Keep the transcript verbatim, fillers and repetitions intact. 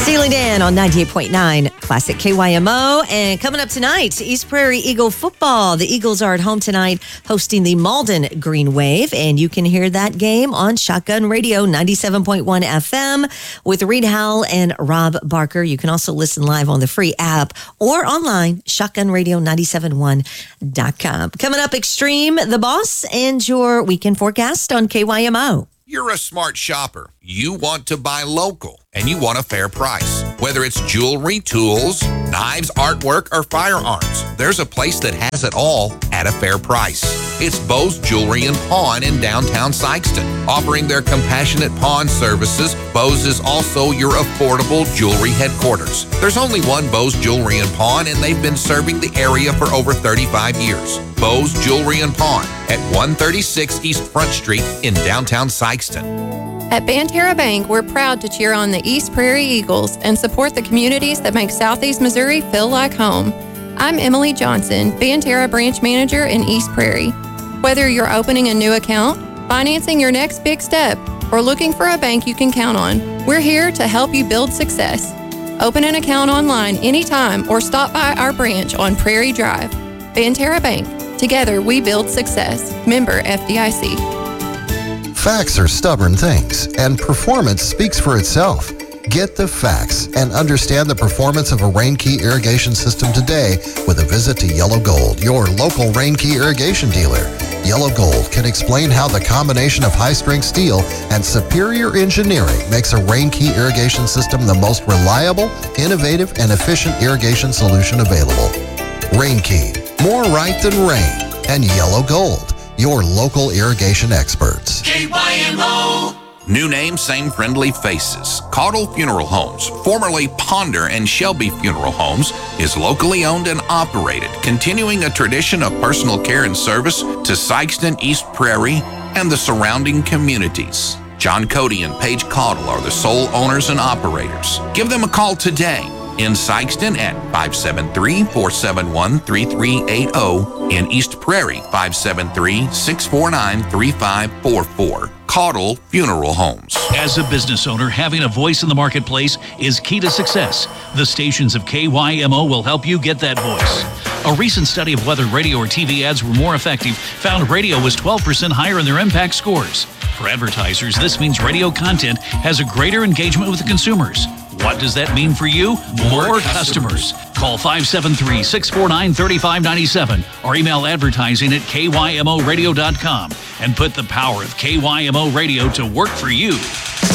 Steely Dan on ninety-eight point nine Classic K Y M O. And coming up tonight, East Prairie Eagle football. The Eagles are at home tonight hosting the Malden Green Wave. And you can hear that game on Shotgun Radio ninety-seven point one F M with Reed Howell and Rob Barker. You can also listen live on the free app or online, shotgun radio nine seven one dot com. Coming up, Extreme, the Boss, and your weekend forecast on K Y M O. You're a smart shopper. You want to buy local, and you want a fair price. Whether it's jewelry, tools, knives, artwork, or firearms, there's a place that has it all at a fair price. It's Bo's Jewelry and Pawn in downtown Sikeston. Offering their compassionate pawn services, Bo's is also your affordable jewelry headquarters. There's only one Bo's Jewelry and Pawn, and they've been serving the area for over thirty-five years. Bo's Jewelry and Pawn at one thirty-six East Front Street in downtown Sikeston. At Banterra Bank, we're proud to cheer on the East Prairie Eagles and support the communities that make Southeast Missouri feel like home. I'm Emily Johnson, Banterra Branch Manager in East Prairie. Whether you're opening a new account, financing your next big step, or looking for a bank you can count on, we're here to help you build success. Open an account online anytime or stop by our branch on Prairie Drive. Banterra Bank. Together we build success. Member F D I C. Facts are stubborn things, and performance speaks for itself. Get the facts and understand the performance of a Rain Key irrigation system today with a visit to Yellow Gold, your local Rain Key irrigation dealer. Yellow Gold can explain how the combination of high-strength steel and superior engineering makes a Rain Key irrigation system the most reliable, innovative, and efficient irrigation solution available. Rain Key, more right than rain, and Yellow Gold, your local irrigation experts. K Y M O. New name, same friendly faces. Caudle Funeral Homes, formerly Ponder and Shelby Funeral Homes, is locally owned and operated, continuing a tradition of personal care and service to Sikeston, East Prairie, and the surrounding communities. John Cody and Paige Caudle are the sole owners and operators. Give them a call today in Sikeston at five seven three, four seven one, three three eight zero, in East Prairie five seven three, six four nine, three five four four. Caudle Funeral Homes. As a business owner, having a voice in the marketplace is key to success. The stations of K Y M O will help you get that voice. A recent study of whether radio or T V ads were more effective found radio was twelve percent higher in their impact scores. For advertisers, this means radio content has a greater engagement with the consumers. What does that mean for you? More, More customers. customers. Call five seven three, six four nine, three five nine seven or email advertising at K Y M O radio dot com and put the power of K Y M O Radio to work for you.